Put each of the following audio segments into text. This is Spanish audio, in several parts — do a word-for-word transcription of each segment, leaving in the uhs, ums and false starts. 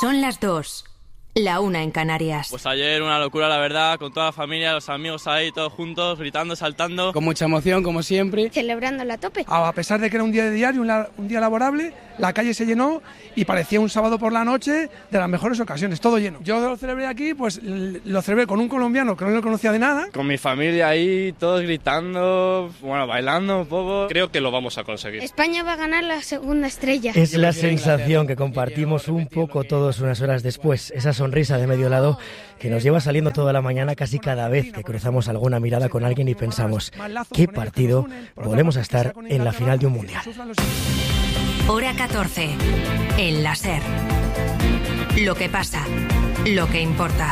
Son las dos. La una en Canarias. Pues ayer una locura, la verdad, con toda la familia, los amigos ahí, todos juntos, gritando, saltando. Con mucha emoción, como siempre. Celebrando a tope. A pesar de que era un día de diario, un, la, un día laborable, la calle se llenó y parecía un sábado por la noche de las mejores ocasiones, todo lleno. Yo lo celebré aquí, pues lo celebré con un colombiano que no lo conocía de nada. Con mi familia ahí, todos gritando, bueno, bailando un poco. Creo que lo vamos a conseguir. España va a ganar la segunda estrella. Es la sensación que compartimos un poco todos unas horas después. Esa sonrisa de medio lado que nos lleva saliendo toda la mañana casi cada vez que cruzamos alguna mirada con alguien y pensamos, ¿qué partido volvemos a estar en la final de un mundial? Hora catorce. El la SER. Lo que pasa, lo que importa.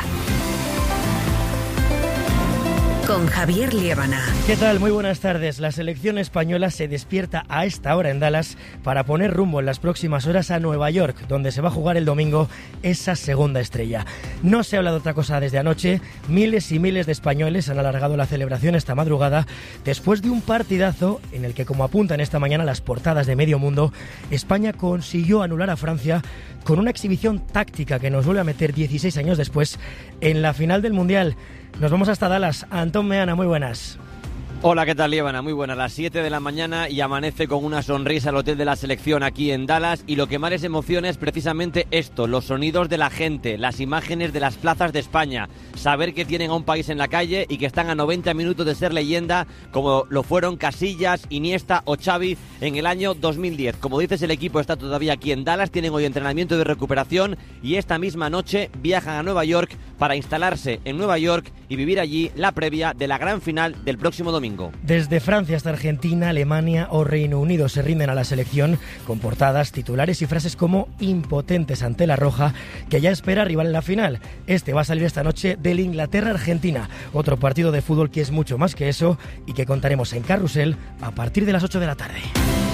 Con Javier Liébana. ¿Qué tal? Muy buenas tardes. La selección española se despierta a esta hora en Dallas para poner rumbo en las próximas horas a Nueva York, donde se va a jugar el domingo esa segunda estrella. No se habla de otra cosa desde anoche. Miles y miles de españoles han alargado la celebración esta madrugada después de un partidazo en el que, como apuntan esta mañana las portadas de medio mundo, España consiguió anular a Francia con una exhibición táctica que nos vuelve a meter dieciséis años después en la final del Mundial. Nos vamos hasta Dallas. Antón Meana, muy buenas. Hola, ¿qué tal, Liébana? Muy buena, a las siete de la mañana y amanece con una sonrisa el hotel de la selección aquí en Dallas, y lo que más les emociona es precisamente esto, los sonidos de la gente, las imágenes de las plazas de España, saber que tienen a un país en la calle y que están a noventa minutos de ser leyenda, como lo fueron Casillas, Iniesta o Xavi en el año dos mil diez. Como dices, el equipo está todavía aquí en Dallas, tienen hoy entrenamiento de recuperación y esta misma noche viajan a Nueva York para instalarse en Nueva York y vivir allí la previa de la gran final del próximo domingo. Desde Francia hasta Argentina, Alemania o Reino Unido se rinden a la selección con portadas, titulares y frases como impotentes ante la roja, que ya espera rival en la final. Este va a salir esta noche del Inglaterra-Argentina, otro partido de fútbol que es mucho más que eso y que contaremos en Carrusel a partir de las ocho de la tarde.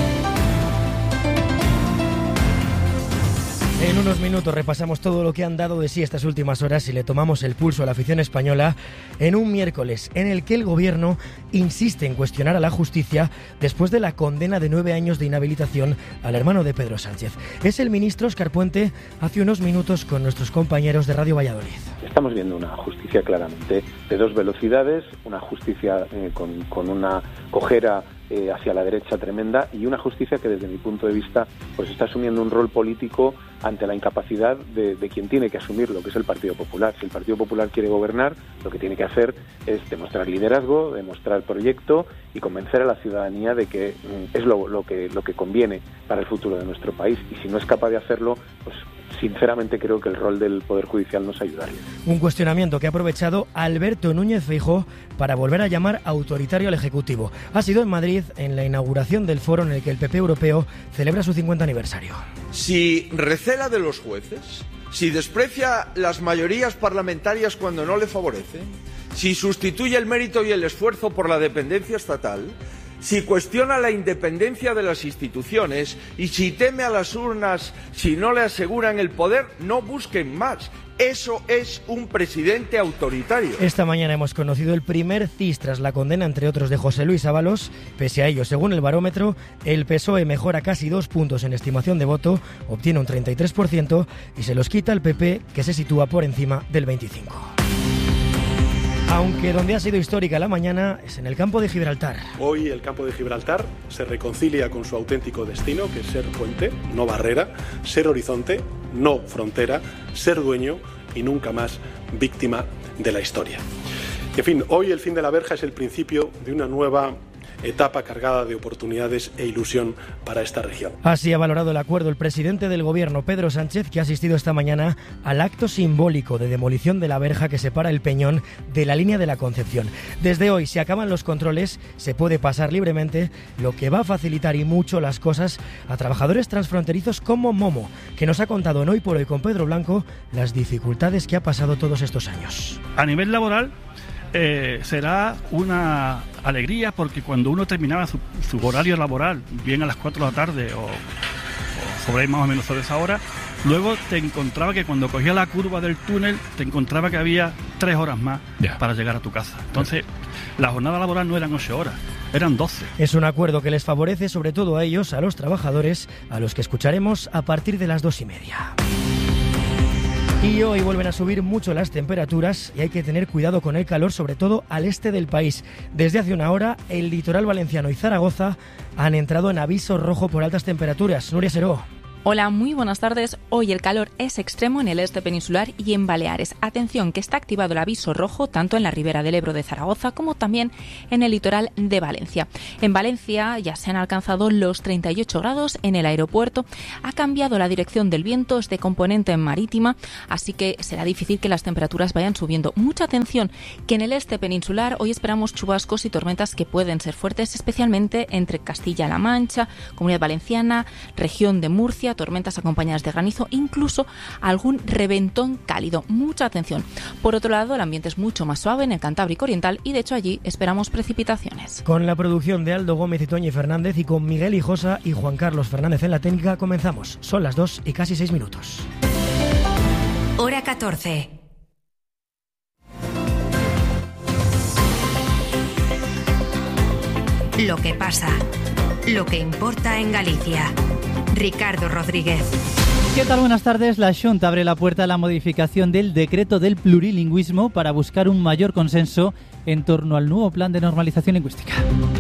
En unos minutos repasamos todo lo que han dado de sí estas últimas horas y le tomamos el pulso a la afición española en un miércoles en el que el gobierno insiste en cuestionar a la justicia después de la condena de nueve años de inhabilitación al hermano de Pedro Sánchez. Es el ministro Óscar Puente hace unos minutos con nuestros compañeros de Radio Valladolid. Estamos viendo una justicia claramente de dos velocidades, una justicia eh, con, con una cojera eh, hacia la derecha tremenda y una justicia que desde mi punto de vista pues está asumiendo un rol político ante la incapacidad de, de quien tiene que asumirlo, que es el Partido Popular. Si el Partido Popular quiere gobernar, lo que tiene que hacer es demostrar liderazgo, demostrar proyecto y convencer a la ciudadanía de que mm, es lo, lo que lo que conviene para el futuro de nuestro país. Y si no es capaz de hacerlo, pues sinceramente creo que el rol del Poder Judicial nos ayudaría. Un cuestionamiento que ha aprovechado Alberto Núñez Feijóo para volver a llamar autoritario al Ejecutivo. Ha sido en Madrid, en la inauguración del foro en el que el P P europeo celebra su cincuenta aniversario. Si recela de los jueces, si desprecia las mayorías parlamentarias cuando no le favorecen, si sustituye el mérito y el esfuerzo por la dependencia estatal, si cuestiona la independencia de las instituciones y si teme a las urnas si no le aseguran el poder, no busquen más. Eso es un presidente autoritario. Esta mañana hemos conocido el primer C I S tras la condena, entre otros, de José Luis Ábalos. Pese a ello, según el barómetro, el P S O E mejora casi dos puntos en estimación de voto, obtiene un treinta y tres por ciento y se los quita el P P, que se sitúa por encima del veinticinco por ciento. Aunque donde ha sido histórica la mañana es en el campo de Gibraltar. Hoy el campo de Gibraltar se reconcilia con su auténtico destino, que es ser puente, no barrera, ser horizonte, no frontera, ser dueño y nunca más víctima de la historia. En fin, hoy el fin de la verja es el principio de una nueva etapa cargada de oportunidades e ilusión para esta región. Así ha valorado el acuerdo el presidente del gobierno, Pedro Sánchez, que ha asistido esta mañana al acto simbólico de demolición de la verja que separa el Peñón de la línea de la Concepción. Desde hoy, si acaban los controles, se puede pasar libremente, lo que va a facilitar y mucho las cosas a trabajadores transfronterizos como Momo, que nos ha contado en Hoy por Hoy con Pedro Blanco las dificultades que ha pasado todos estos años. A nivel laboral, Eh, será una alegría, porque cuando uno terminaba su, su horario laboral, bien a las cuatro de la tarde o, o sobre ahí más o menos sobre esa hora, luego te encontraba que cuando cogía la curva del túnel, te encontraba que había tres horas más yeah. para llegar a tu casa. Entonces, yeah. la jornada laboral no eran ocho horas, eran doce. Es un acuerdo que les favorece sobre todo a ellos, a los trabajadores, a los que escucharemos a partir de las dos y media. Y hoy vuelven a subir mucho las temperaturas y hay que tener cuidado con el calor, sobre todo al este del país. Desde hace una hora, el litoral valenciano y Zaragoza han entrado en aviso rojo por altas temperaturas. Nuria Seró. Hola, muy buenas tardes. Hoy el calor es extremo en el este peninsular y en Baleares. Atención, que está activado el aviso rojo tanto en la ribera del Ebro de Zaragoza como también en el litoral de Valencia. En Valencia ya se han alcanzado los treinta y ocho grados en el aeropuerto. Ha cambiado la dirección del viento, es de componente marítima, así que será difícil que las temperaturas vayan subiendo. Mucha atención, que en el este peninsular hoy esperamos chubascos y tormentas que pueden ser fuertes, especialmente entre Castilla-La Mancha, Comunidad Valenciana, región de Murcia, tormentas acompañadas de granizo, incluso algún reventón cálido. Mucha atención. Por otro lado, el ambiente es mucho más suave en el Cantábrico Oriental y de hecho allí esperamos precipitaciones. Con la producción de Aldo Gómez y Toñi Fernández y con Miguel Hijosa y Juan Carlos Fernández en la técnica, comenzamos. Son las dos y casi seis minutos. Hora catorce. Lo que pasa, lo que importa en Galicia. Ricardo Rodríguez. ¿Qué tal? Buenas tardes. La Xunta abre la puerta a la modificación del decreto del plurilingüismo para buscar un mayor consenso en torno al nuevo plan de normalización lingüística.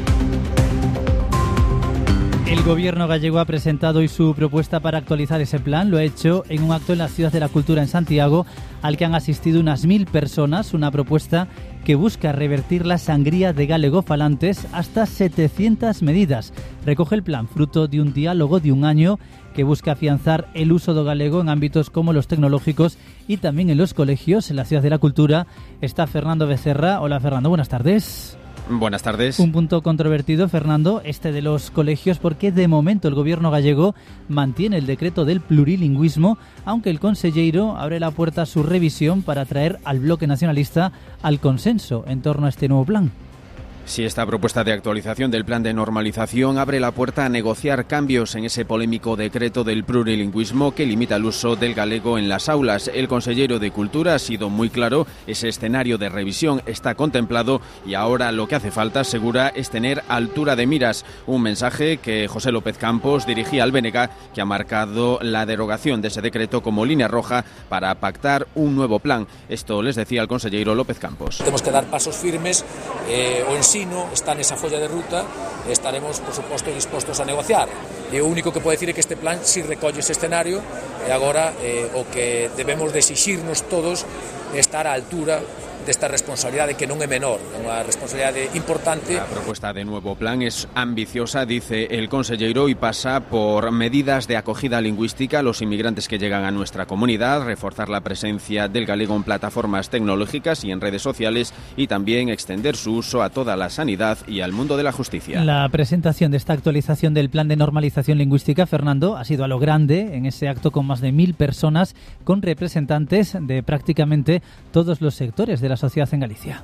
El gobierno gallego ha presentado hoy su propuesta para actualizar ese plan. Lo ha hecho en un acto en la Ciudad de la Cultura en Santiago, al que han asistido unas mil personas. Una propuesta que busca revertir la sangría de galegofalantes hasta setecientas medidas. Recoge el plan, fruto de un diálogo de un año que busca afianzar el uso do galego en ámbitos como los tecnológicos y también en los colegios. En la Ciudad de la Cultura está Fernando Becerra. Hola Fernando, buenas tardes. Buenas tardes. Un punto controvertido, Fernando, este de los colegios, porque de momento el gobierno gallego mantiene el decreto del plurilingüismo, aunque el conselleiro abre la puerta a su revisión para traer al bloque nacionalista al consenso en torno a este nuevo plan. Si esta propuesta de actualización del plan de normalización abre la puerta a negociar cambios en ese polémico decreto del plurilingüismo que limita el uso del galego en las aulas. El consellero de Cultura ha sido muy claro, ese escenario de revisión está contemplado y ahora lo que hace falta, asegura, es tener altura de miras. Un mensaje que José López Campos dirigía al B N G, que ha marcado la derogación de ese decreto como línea roja para pactar un nuevo plan. Esto les decía el consellero López Campos. Tenemos que dar pasos firmes eh, o en sí está nesa folla de ruta, estaremos, por suposto, dispostos a negociar. E o único que pode decir é que este plan si recolle ese escenario e agora eh, o que debemos de exixirnos todos é estar á altura desta responsabilidade que non é menor, é unha responsabilidade importante. La propuesta de nuevo plan es ambiciosa, dice el consellero, y pasa por medidas de acogida lingüística a los inmigrantes que llegan a nuestra comunidad, reforzar la presencia del galego en plataformas tecnológicas y en redes sociales y también extender su uso a toda la sanidad y al mundo de la justicia. La presentación de esta actualización del plan de normalización lingüística, Fernando, ha sido a lo grande en ese acto con más de mil personas, con representantes de prácticamente todos los sectores de la sociedad en Galicia.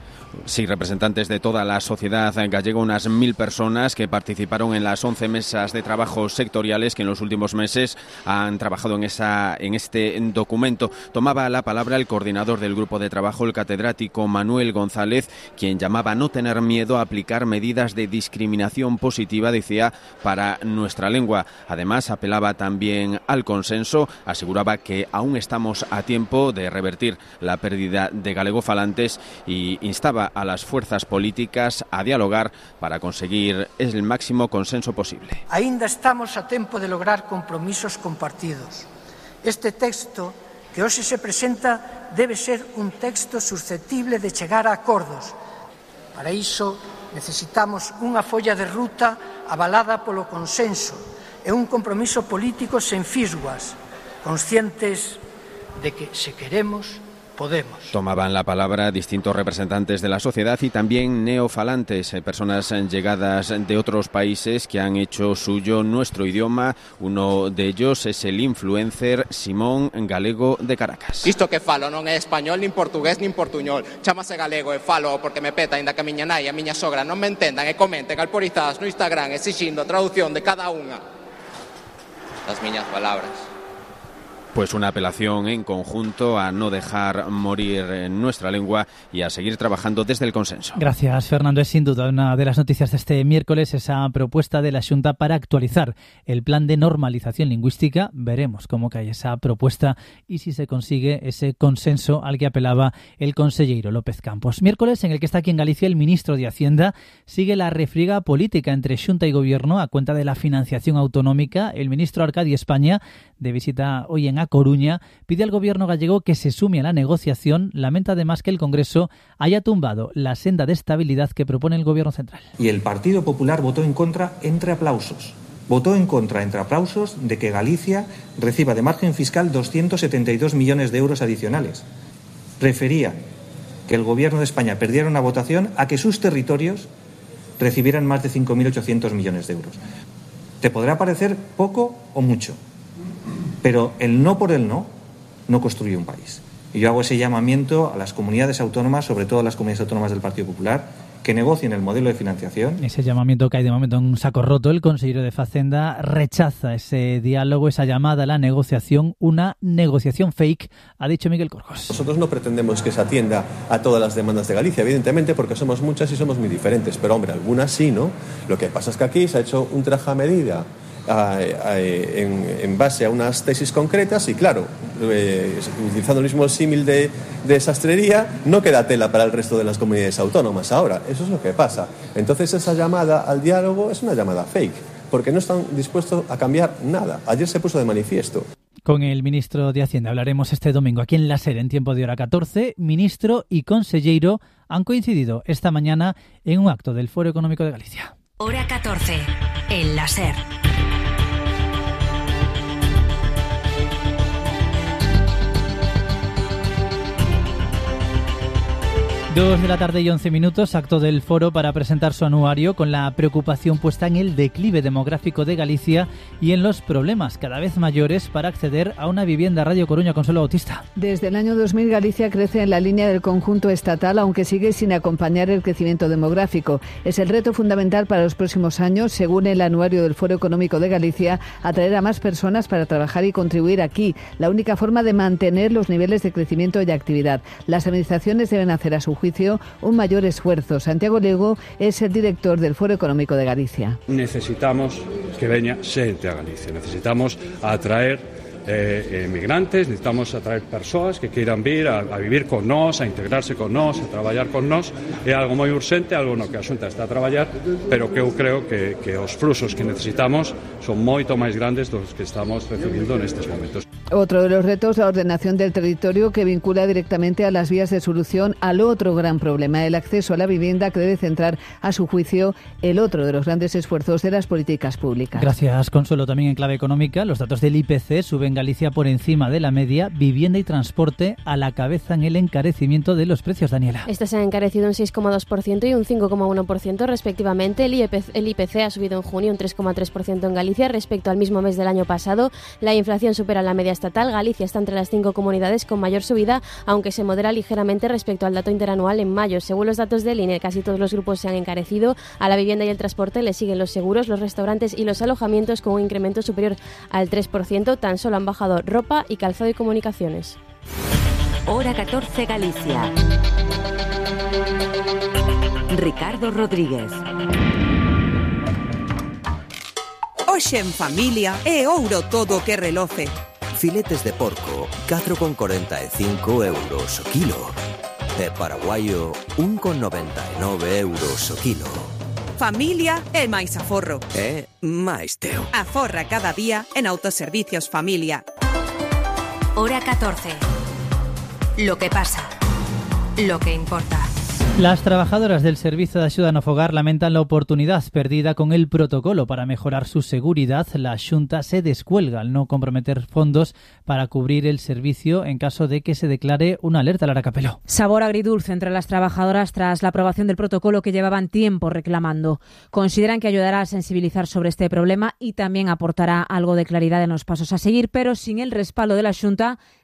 Sí, representantes de toda la sociedad gallega, unas mil personas que participaron en las once mesas de trabajo sectoriales que en los últimos meses han trabajado en, esa, en este documento. Tomaba la palabra el coordinador del grupo de trabajo, el catedrático Manuel González, quien llamaba a no tener miedo a aplicar medidas de discriminación positiva, decía, para nuestra lengua. Además, apelaba también al consenso, aseguraba que aún estamos a tiempo de revertir la pérdida de galegofalantes y instaba a las fuerzas políticas a dialogar para conseguir el máximo consenso posible. Ainda estamos a tempo de lograr compromisos compartidos. Este texto que hoxe se presenta debe ser un texto susceptible de chegar a acordos. Para iso necesitamos unha folla de ruta avalada polo consenso e un compromiso político sen fisguas, conscientes de que se queremos podemos. Tomaban la palabra distintos representantes de la sociedad y también neofalantes, personas llegadas de otros países que han hecho suyo nuestro idioma. Uno de ellos es el influencer Simón Galego de Caracas. Isto que falo non é español, nin portugués, nin portuñol. Chámase galego e falo porque me peta, ainda que a miña nai e a miña sogra non me entendan e comenten alporizadas no Instagram exixindo a traducción de cada unha das miñas palabras. Pues una apelación en conjunto a no dejar morir en nuestra lengua y a seguir trabajando desde el consenso. Gracias, Fernando. Es sin duda una de las noticias de este miércoles, esa propuesta de la Xunta para actualizar el plan de normalización lingüística. Veremos cómo cae esa propuesta y si se consigue ese consenso al que apelaba el conselleiro López Campos. Miércoles en el que está aquí en Galicia el ministro de Hacienda. Sigue la refriega política entre Xunta y Gobierno a cuenta de la financiación autonómica. El ministro Arcadio España, de visita hoy en A Coruña, pide al Gobierno gallego que se sume a la negociación. Lamenta además que el Congreso haya tumbado la senda de estabilidad que propone el Gobierno central. Y el Partido Popular votó en contra entre aplausos. Votó en contra entre aplausos de que Galicia reciba de margen fiscal doscientos setenta y dos millones de euros adicionales. Prefería que el Gobierno de España perdiera una votación a que sus territorios recibieran más de cinco mil ochocientos millones de euros. Te podrá parecer poco o mucho, pero el no por el no no construye un país. Y yo hago ese llamamiento a las comunidades autónomas, sobre todo a las comunidades autónomas del Partido Popular, que negocien el modelo de financiación. Ese llamamiento cae de momento en un saco roto. El consejero de Facenda rechaza ese diálogo, esa llamada a la negociación, una negociación fake, ha dicho Miguel Corcos. Nosotros no pretendemos que se atienda a todas las demandas de Galicia, evidentemente, porque somos muchas y somos muy diferentes, pero hombre, algunas sí, ¿no? Lo que pasa es que aquí se ha hecho un traje a medida A, a, en, en base a unas tesis concretas y claro, eh, utilizando el mismo símil de, de sastrería, no queda tela para el resto de las comunidades autónomas ahora. Eso es lo que pasa. Entonces esa llamada al diálogo es una llamada fake, porque no están dispuestos a cambiar nada. Ayer se puso de manifiesto. Con el ministro de Hacienda hablaremos este domingo aquí en La Ser, en tiempo de hora catorce. Ministro y conselleiro han coincidido esta mañana en un acto del Foro Económico de Galicia. Hora catorce, en La Ser. Dos de la tarde y once minutos, acto del foro para presentar su anuario con la preocupación puesta en el declive demográfico de Galicia y en los problemas cada vez mayores para acceder a una vivienda. Radio Coruña, Consuelo Bautista. Desde el año dos mil Galicia crece en la línea del conjunto estatal, aunque sigue sin acompañar el crecimiento demográfico. Es el reto fundamental para los próximos años, según el anuario del Foro Económico de Galicia, atraer a más personas para trabajar y contribuir aquí, la única forma de mantener los niveles de crecimiento y actividad. Las administraciones deben hacer a su juicio un mayor esfuerzo. Santiago Lego es el director del Foro Económico de Galicia. Necesitamos que veña xente a Galicia, necesitamos atraer eh, emigrantes, necesitamos atraer persoas que queiran vir a, a vivir con nós, a integrarse con nós, a traballar con nós. É algo moi urxente, algo no que a Xunta está a traballar, pero que eu creo que, que os fluxos que necesitamos son moito máis grandes dos que estamos recibindo nestes momentos. Otro de los retos, la ordenación del territorio, que vincula directamente a las vías de solución al otro gran problema, el acceso a la vivienda, que debe centrar, a su juicio, el otro de los grandes esfuerzos de las políticas públicas. Gracias, Consuelo. También en clave económica, los datos del I P C suben Galicia por encima de la media, vivienda y transporte a la cabeza en el encarecimiento de los precios. Daniela. Estos se han encarecido un seis coma dos por ciento y un cinco coma uno por ciento respectivamente. El I P C, el I P C ha subido en junio un tres coma tres por ciento en Galicia respecto al mismo mes del año pasado. La inflación supera la media estatal. Galicia está entre las cinco comunidades con mayor subida, aunque se modera ligeramente respecto al dato interanual en mayo. Según los datos del I N E, casi todos los grupos se han encarecido. A la vivienda y el transporte le siguen los seguros, los restaurantes y los alojamientos, con un incremento superior al tres por ciento. Tan solo han bajado ropa y calzado y comunicaciones. Hora catorce, Galicia. Ricardo Rodríguez. Hoxe en familia é ouro todo o que reloce. Filetes de porco, catro con corenta e cinco euros o kilo. E paraguaio, un con noventa e nove euros o kilo. Familia é máis aforro. É máis teo. Aforra cada día en Autoservicios Familia. Hora catorce. Lo que pasa. Lo que importa. Las trabajadoras del Servicio de Axuda no Fogar lamentan la oportunidad perdida con el protocolo para mejorar su seguridad. La Xunta se descuelga al no comprometer fondos para cubrir el servicio en caso de que se declare una alerta. Lara Capeló. Sabor agridulce entre las trabajadoras tras la aprobación del protocolo que llevaban tiempo reclamando. Consideran que ayudará a sensibilizar sobre este problema y también aportará algo de claridad en los pasos a seguir, pero sin el respaldo de la Xunta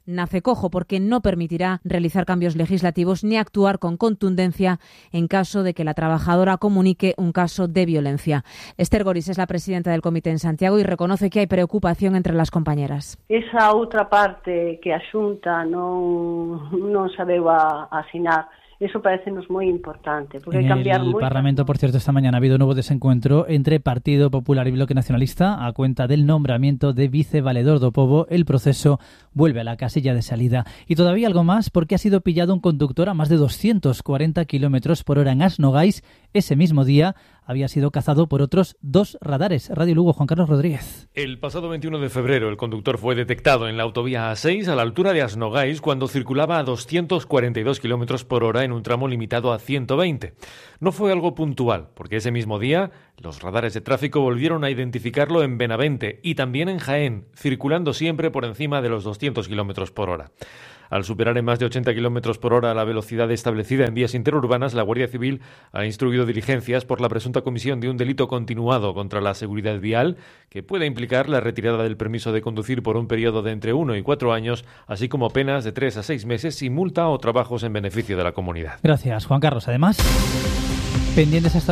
nace cojo porque no permitirá realizar cambios legislativos ni actuar con contundencia en caso de que la trabajadora comunique un caso de violencia. Esther Goris es la presidenta del comité en Santiago y reconoce que hay preocupación entre las compañeras. Esa outra parte que a Xunta non, non sabeu a, a asinar, eso parecenos moi importante, porque en hai cambiar el moito. Parlamento, por cierto, esta mañana ha habido un nuevo desencuentro entre Partido Popular y Bloque Nacionalista a cuenta del nombramiento de vicevaledor do Pobo. El proceso vuelve a la casilla de salida. Y todavía algo más, porque ha sido pillado un conductor a más de doscientos cuarenta kilómetros por hora en Asnogais. Ese mismo día había sido cazado por otros dos radares. Radio Lugo, Juan Carlos Rodríguez. El pasado veintiuno de febrero el conductor fue detectado en la autovía A seis a la altura de Asnogais cuando circulaba a doscientos cuarenta y dos kilómetros por hora en un tramo limitado a ciento veinte. No fue algo puntual, porque ese mismo día los radares de tráfico volvieron a identificarlo en Benavente y también en Jaén, circulando siempre por encima de los doscientos kilómetros por hora. Al superar en más de ochenta kilómetros por hora la velocidad establecida en vías interurbanas, la Guardia Civil ha instruido diligencias por la presunta comisión de un delito continuado contra la seguridad vial que puede implicar la retirada del permiso de conducir por un periodo de entre uno y cuatro años, así como penas de tres a seis meses y multa o trabajos en beneficio de la comunidad. Gracias, Juan Carlos. Además, pendientes hasta